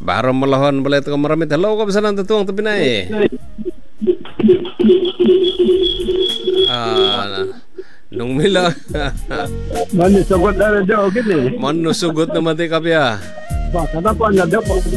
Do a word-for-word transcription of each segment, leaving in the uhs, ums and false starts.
Baru melahon boleh tu meramit. Hello kau pesanan tuang tapi naik. Ah, nung mila. Mana sugut dah jauh gini. Manu sugut na mati kapya. Ba, kenapa anda ada pak?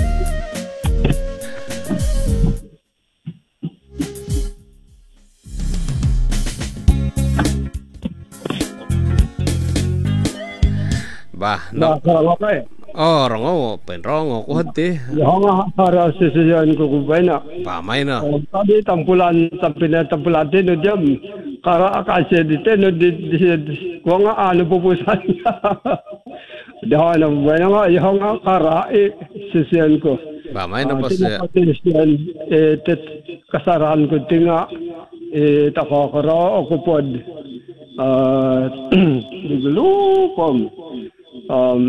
Bah, Ba, kalau apa ya? oh, rongo, penrongo ko hati. Yang harus sesuatu ko kubena. Pamay na. Tadi tampulan tampina tampulan din jam. Kara akasya dito no di ko nga ano pupusan. Dah na buena nga yang kara eh sesuatu ko. Pamay na pas. Sesuatu eh kasaran ko tinga eh takakara ako pod. Ah, diglukom. Um,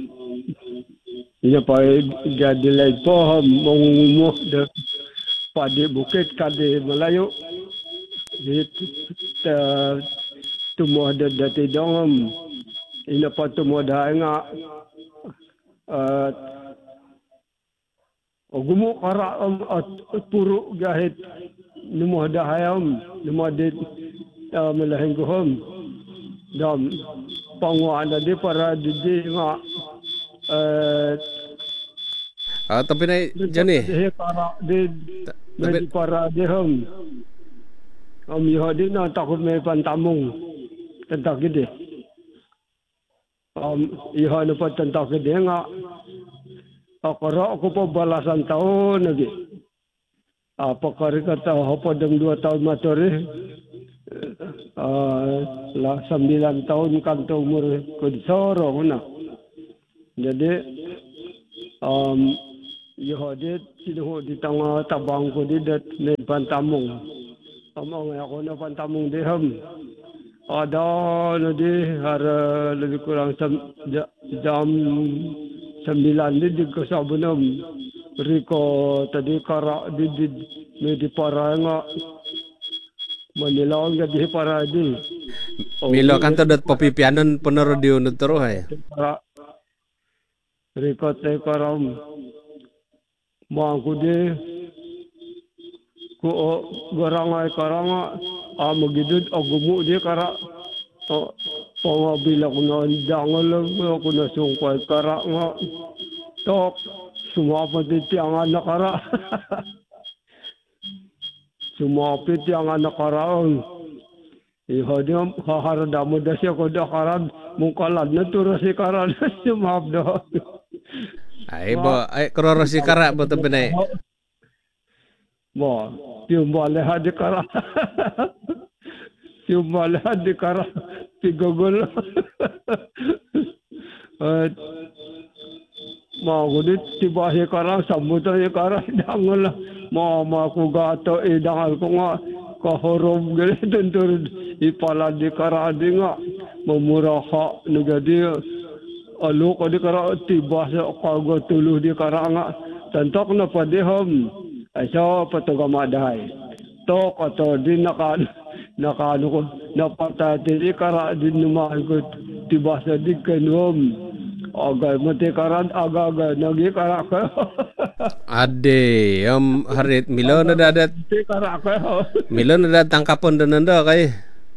ia pai jadi lagi pohon mengumuh de pada bukit kade Melayu di tumbuh de dati dongam ina pa tumbuh dah nga ogumu kara am puru gahit numuh dah ayam numuh de melahing kuhum dam pangwa ada di para di nga eh Ah, tapi na jani. di para di di para di hum om yodi na takut me pantamung tentang gede om iha na pa tentang gede nga akara ako pa balasan taon lagi apa kari kata apa deng dua tahun matore Uh, lah sembilan tahun kanto umur kudsoro na. Jadi um Yahudi sinuho di tanga tabang ko di dat ne pantamong. Among ako na pantamong diham. Ada na di har lebih kurang sem, jam sembilan di di kasabunam. Riko tadi kara di di di, di paranga Manilawang gadi para di. Milo kanto dat papipianan peneradio nutro hay. Para rikote karam mangkude ko garangai karanga amagidud agumu di kara to pangabila ko na dangal ko na sungkay kara nga tok sumapati tiangan na kara. Sumapit yang anak karaon. Iha dia hahar damu dasya ko dah karan mungkalan na turun si karan sumap dah. Ay ba ay kororo si kara ba to pinay. Mo, tium boleh hadi kara. Tium boleh hadi kara. Tigogol. Mau gudit tiba si kara sambutan si kara dangal. Ma ma ko gato e dangal ko nga kahorom gele tentur ipala di kara di nga memuraha negadi alu ko di kara tiba sa kago tuluh di kara nga tantok na padihom aso patugama dahay tok ato di nakan nakano ko napatati di kara di numahan ko tiba sa di kanom agay mati karan aga-aga nagi kara ka. Ade, um harit milo na dadat. Milo na dadat tangkapon dan nanda kay.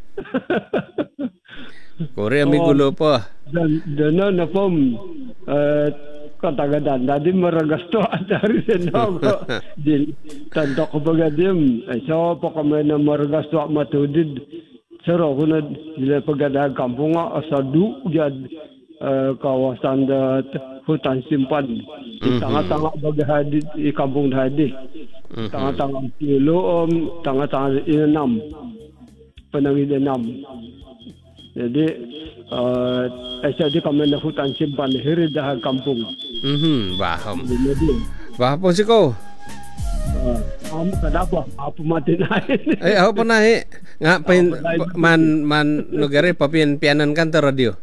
Kore ami gulo pa. Dan dan na pom eh katagadan dadi maragasto dari senong di tantok bagadim so pa kami na maragasto matudid sero kuna dile pagada kampunga asadu jad kawasan dat hutan simpan di tengah-tengah bagi hadi di kampung hadi tengah-tengah kilo om tengah-tengah enam penangin enam jadi eh jadi kami na hutan simpan hiri dah kampung mhm paham paham po si ko am kenapa apa mati naik eh ako pa nahi nga pain man man nugare papin pianan kan ta radio.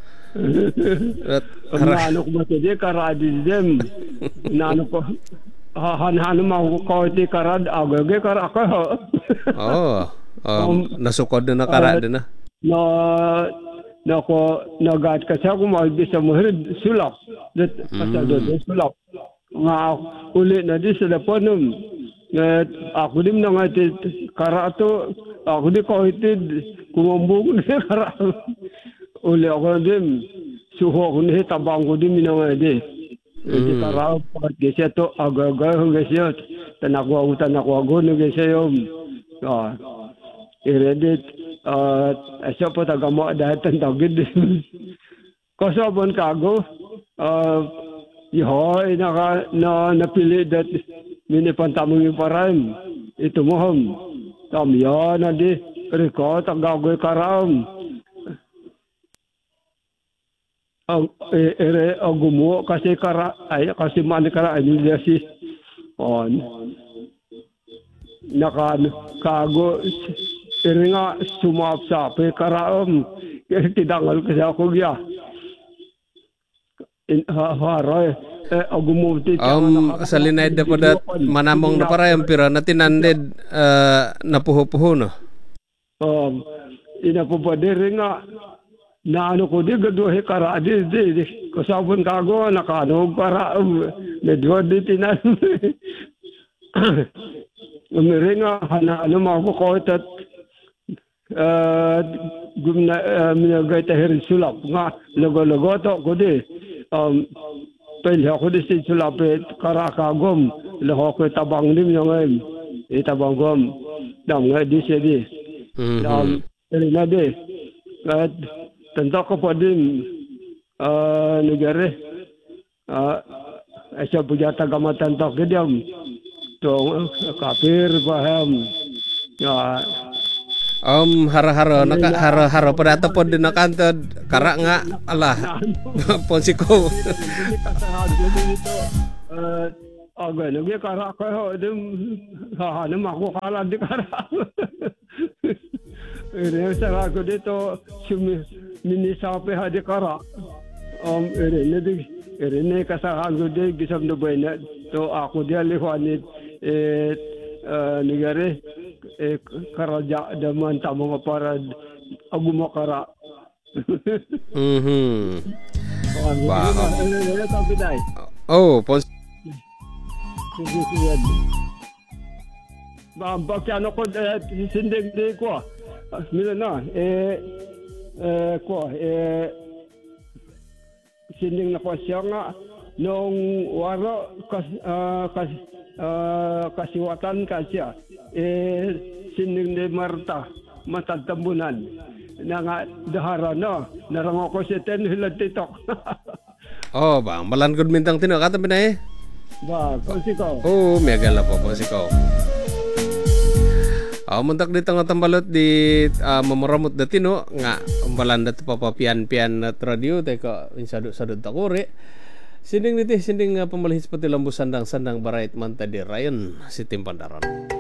Nano ko mati di karadi dem nano ko han-han mau ko ti karad agage karaka. Oh, um, nasukod na nakarada na. Na na ko nagat kasi ako mau bisa muhrid sulap. Dat kasado mm. sulap. nga uli na di sa dapanom. At ako din na nga iti karato, ako di ko itid, kumambong na karato. Uli ako din, suho ko na tabang ko din na nga di. Iti karato, pagkat gaya to, agagay ko gaya, tanakwa ko, tanakwa ko na gaya yung, ah, i-reddit, at asa po tagamo dahil tantagid. Kasabon kago, ah, ihoy, naka, na, napili dat, minipantamong yung paraim. Ito mo ham. Tamya na di. Riko, tagagoy karam. Ang ere ang gumo kasi kara ay kasi mani kara ay niya si on. Naka kago ere nga sumap sa pe karam. Kaya tidangal kasi ako ya. In haroy. Eh, um, sa linay da po dat manamong na parayang pira na tinandid uh, napuho-puho no? Um, ina po pa diri nga na ano ko di gaduhe kara di di kasabon kago nakanog para um, medyo di tinan. Umiri nga hana ano makukot at uh, gumna uh, minagay tahirin sulap nga logo-logo to ko di um, pwede ako di sin sulapit karakagom laho ko tabang lim yung ngayon itabang gom dam nga di siya di dam na di at tanda ko pa din uh, nagare uh, asya bujata gamatan to kediam to kafir paham ya Um, haro-haro, naka haro-haro pada ato po din nakantod kara nga ala ponsiko. Eh, aga nagi kara ko dem ha na mako kala di kara. Ere sa ko dito sumi mini sape ha di kara. Um ere ne di ere ne kasahan ko di gisam no bayna to ako di alihwanit eh negara eh karaja daman tamong para agumakara. Mhm. Wow. Oh, pos. Ba bakyan ko sinding di ko. Mila na eh eh ko eh sinding na ko siya nga nung waro kas kas Uh, kasiwatan kasya eh sining ni Marta matagtambunan na nga dahara no narango ko si ten hilad titok. Oh bang malan gud mintang tino kata pinay ba konsi ko oh miagala po konsi ko aw muntak dito nga tambalot di uh, mamuramot dati no nga umbalan dati papapian-pian na radio teko insado-sado takore. Sinding niti, sinding uh, pamalihis pati lambu sandang-sandang barait manta di rayon si Timpandaron.